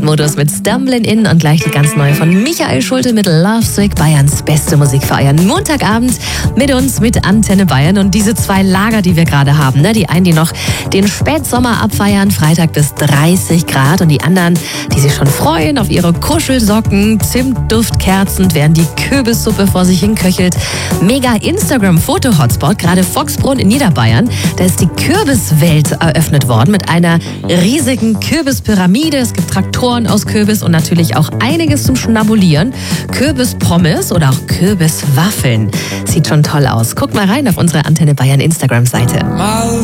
Urlaubsmodus mit Stumbling In und gleich die ganz neue von Michael Schulte mit Lovesick, Bayerns beste Musik feiern. Montagabend mit uns, mit Antenne Bayern und diese zwei Lager, die wir gerade haben. Die einen, die noch den Spätsommer abfeiern, Freitag bis 30 Grad und die anderen, die sich schon freuen auf ihre Kuschelsocken, Zimtduftkerzen, während die Kürbissuppe vor sich hin köchelt. Mega Instagram-Foto-Hotspot, gerade Foxbrunn in Niederbayern. Da ist die Kürbiswelt eröffnet worden mit einer riesigen Kürbispyramide. Es gibt Traktoren aus Kürbis und natürlich auch einiges zum Schnabulieren. Kürbispommes oder auch Kürbiswaffeln. Sieht schon toll aus. Guckt mal rein auf unsere Antenne Bayern Instagram-Seite.